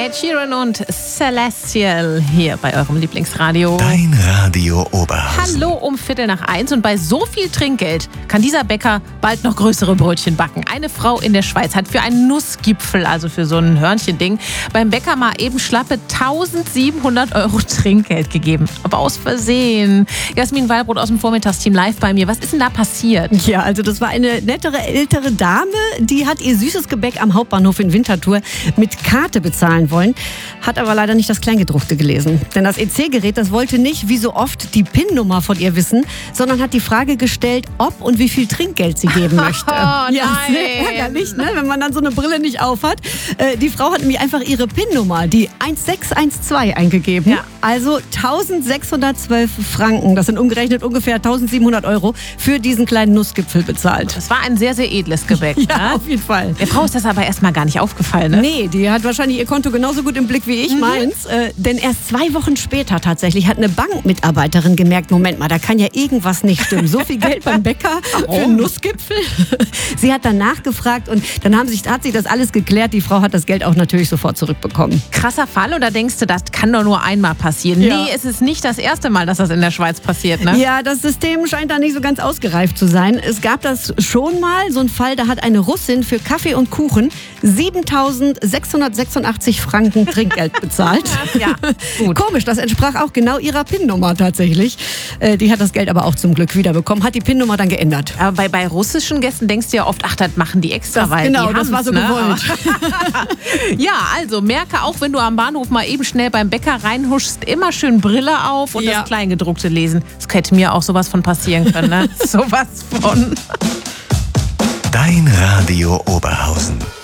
Ed Sheeran und Celestial hier bei eurem Lieblingsradio. Dein Radio Oberhausen. Hallo um 1:15 und bei so viel Trinkgeld kann dieser Bäcker bald noch größere Brötchen backen. Eine Frau in der Schweiz hat für einen Nussgipfel, also für so ein Hörnchending, beim Bäcker mal eben schlappe 1.700 € Trinkgeld gegeben. Aber aus Versehen. Jasmin Wallbrot aus dem Vormittagsteam live bei mir. Was ist denn da passiert? Ja, also das war eine nettere ältere Dame, die hat ihr süßes Gebäck am Hauptbahnhof in Winterthur mit Karte bezahlen wollen, hat aber leider nicht das Kleingedruckte gelesen. Denn das EC-Gerät, das wollte nicht, wie so oft, die PIN-Nummer von ihr wissen, sondern hat die Frage gestellt, ob und wie viel Trinkgeld sie geben möchte. Oh, ja, sehr ärgerlich, ne? Wenn man dann so eine Brille nicht aufhat. Die Frau hat nämlich einfach ihre PIN-Nummer, die 1612, eingegeben. Ja. Also 1.612 Franken, das sind umgerechnet ungefähr 1.700 € für diesen kleinen Nussgipfel bezahlt. Das war ein sehr, sehr edles Gebäck. Ja, Ne? auf jeden Fall. Der Frau ist das aber erstmal gar nicht aufgefallen, ne? Nee, die hat wahrscheinlich ihr Konto genauso gut im Blick wie ich meins. Denn erst 2 Wochen später tatsächlich hat eine Bankmitarbeiterin gemerkt, Moment mal, da kann ja irgendwas nicht stimmen. So viel Geld beim Bäcker für einen Nussgipfel. Sie hat dann nachgefragt und dann hat sich das alles geklärt. Die Frau hat das Geld auch natürlich sofort zurückbekommen. Krasser Fall, oder denkst du, das kann doch nur einmal passieren? Ja. Nee, es ist nicht das erste Mal, dass das in der Schweiz passiert, ne? Ja, das System scheint da nicht so ganz ausgereift zu sein. Es gab das schon mal, so ein Fall, da hat eine Russin für Kaffee und Kuchen 7.686 Franken Trinkgeld bezahlt. Ja, gut. Komisch, das entsprach auch genau ihrer PIN-Nummer tatsächlich. Die hat das Geld aber auch zum Glück wiederbekommen, hat die PIN-Nummer dann geändert. Aber bei russischen Gästen denkst du ja oft, ach, das machen die extra, weil Genau, die das war so gewollt. Ja, also merke auch, wenn du am Bahnhof mal eben schnell beim Bäcker reinhuschst, immer schön Brille auf und Ja. das Kleingedruckte lesen. Das hätte mir auch sowas von passieren können, ne? Sowas von. Dein Radio Oberhausen.